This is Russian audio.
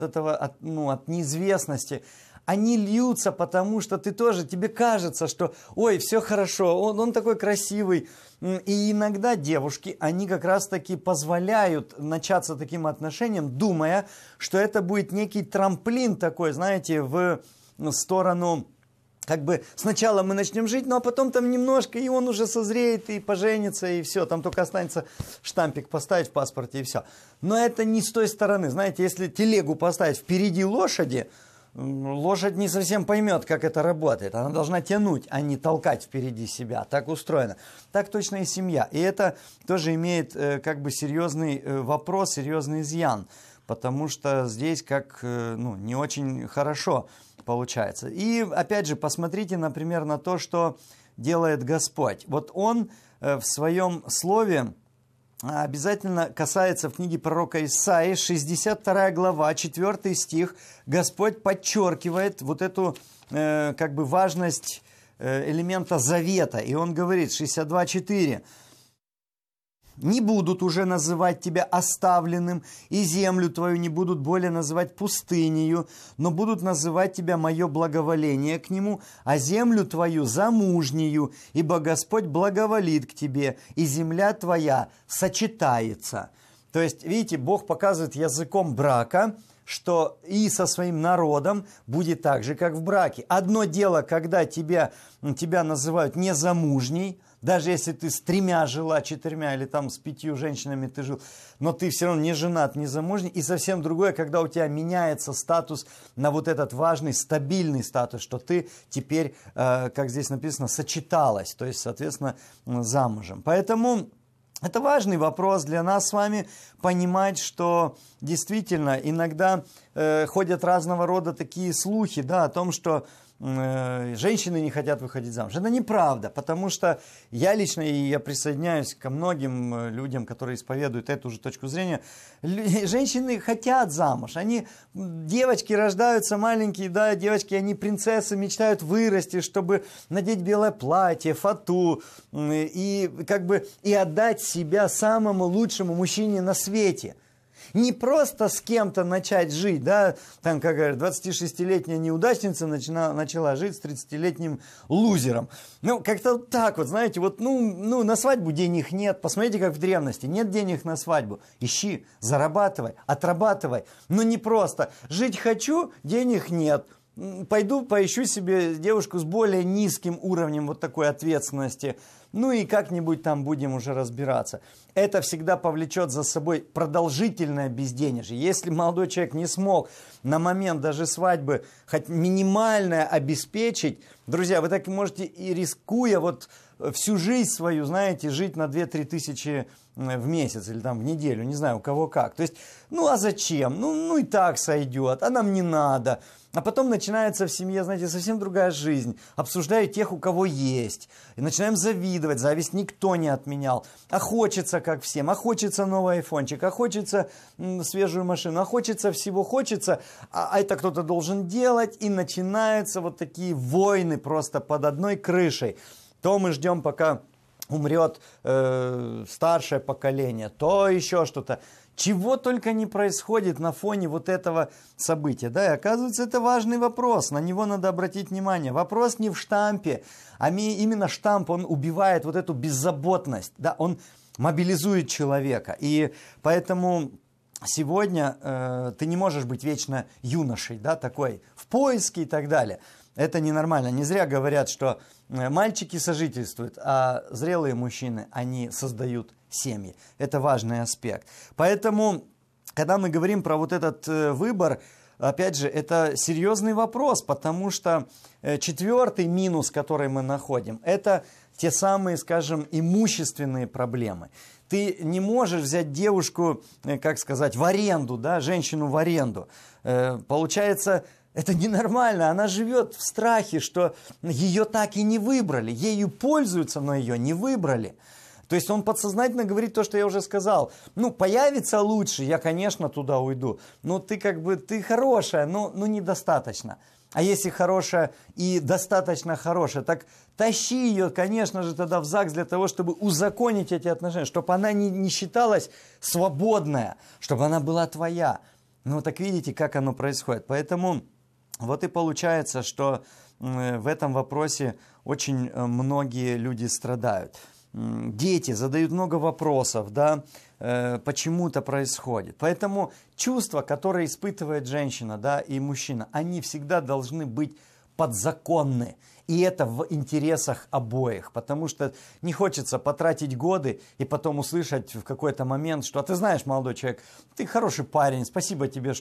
этого, от неизвестности, они льются, потому что ты тоже, тебе кажется, что, ой, все хорошо, он такой красивый. И иногда девушки, они как раз-таки позволяют начаться таким отношениям, думая, что это будет некий трамплин такой, знаете, в сторону... Как бы сначала мы начнем жить, ну а потом там немножко, и он уже созреет, и поженится, и все. Там только останется штампик поставить в паспорте, и все. Но это не с той стороны. Знаете, если телегу поставить впереди лошади, лошадь не совсем поймет, как это работает. Она должна тянуть, а не толкать впереди себя. Так устроено. Так точно и семья. И это тоже имеет как бы серьезный вопрос, серьезный изъян. Потому что здесь не очень хорошо получается. И опять же, посмотрите, например, на то, что делает Господь. Вот Он в своем слове обязательно касается в книге пророка Исаии, 62 глава, 4 стих. Господь подчеркивает вот эту важность элемента завета. И Он говорит, 62:4. «Не будут уже называть тебя оставленным, и землю твою не будут более называть пустынею, но будут называть тебя мое благоволение к нему, а землю твою замужнею, ибо Господь благоволит к тебе, и земля твоя сочетается». То есть, видите, Бог показывает языком брака, что и со своим народом будет так же, как в браке. Одно дело, когда тебя называют незамужней, даже если ты с 3 жила, 4 или там с 5 женщинами ты жил, но ты все равно не женат, не замужний. И совсем другое, когда у тебя меняется статус на вот этот важный, стабильный статус, что ты теперь, как здесь написано, сочеталась, то есть, соответственно, замужем. Поэтому это важный вопрос для нас с вами, понимать, что действительно иногда ходят разного рода такие слухи, да, о том, что женщины не хотят выходить замуж. Это неправда, потому что я лично, и я присоединяюсь ко многим людям, которые исповедуют эту же точку зрения, женщины хотят замуж. Девочки рождаются маленькие, да, девочки, они принцессы, мечтают вырасти, чтобы надеть белое платье, фату, и отдать себя самому лучшему мужчине на свете. Не просто с кем-то начать жить, да, там, как говорят, 26-летняя неудачница начала жить с 30-летним лузером. Как-то так вот, знаете, на свадьбу денег нет. Посмотрите, как в древности. Нет денег на свадьбу. Ищи, зарабатывай, отрабатывай. Но не просто. Жить хочу, денег нет. Пойду поищу себе девушку с более низким уровнем вот такой ответственности. И как-нибудь там будем уже разбираться. Это всегда повлечет за собой продолжительное безденежье. Если молодой человек не смог на момент даже свадьбы хоть минимальное обеспечить, друзья, вы так можете, и рискуя всю жизнь свою, знаете, жить на 2-3 тысячи в месяц или там в неделю, не знаю, у кого как. То есть, а зачем? И так сойдет, а нам не надо. А потом начинается в семье, знаете, совсем другая жизнь. Обсуждают тех, у кого есть. И начинаем завидовать. Зависть никто не отменял. А хочется, как всем. А хочется новый айфончик. А хочется свежую машину. А хочется всего. Хочется. А это кто-то должен делать. И начинаются вот такие войны просто под одной крышей. То мы ждем, пока умрет старшее поколение. То еще что-то. Чего только не происходит на фоне вот этого события. Да, и оказывается, это важный вопрос, на него надо обратить внимание. Вопрос не в штампе, а именно штамп, он убивает вот эту беззаботность, да, он мобилизует человека. И поэтому сегодня ты не можешь быть вечно юношей, да, такой, в поиске и так далее. Это ненормально. Не зря говорят, что мальчики сожительствуют, а зрелые мужчины, они создают семьи. Это важный аспект. Поэтому, когда мы говорим про вот этот выбор, опять же, это серьезный вопрос, потому что 4-й минус, который мы находим, это те самые, скажем, имущественные проблемы. Ты не можешь взять девушку, в аренду, да, женщину в аренду. Получается, это ненормально, она живет в страхе, что ее так и не выбрали. Ею пользуются, но ее не выбрали. То есть он подсознательно говорит то, что я уже сказал. Появится лучше, я, конечно, туда уйду. Ты хорошая, но недостаточно. А если хорошая и достаточно хорошая, так тащи ее, конечно же, тогда в ЗАГС для того, чтобы узаконить эти отношения, чтобы она не считалась свободная, чтобы она была твоя. Ну, так видите, как оно происходит. Поэтому вот и получается, что в этом вопросе очень многие люди страдают. Дети задают много вопросов, да, почему это происходит. Поэтому чувства, которые испытывает женщина, да, и мужчина, они всегда должны быть подзаконны. И это в интересах обоих, потому что не хочется потратить годы и потом услышать в какой-то момент, что, ты знаешь, молодой человек, ты хороший парень, спасибо тебе,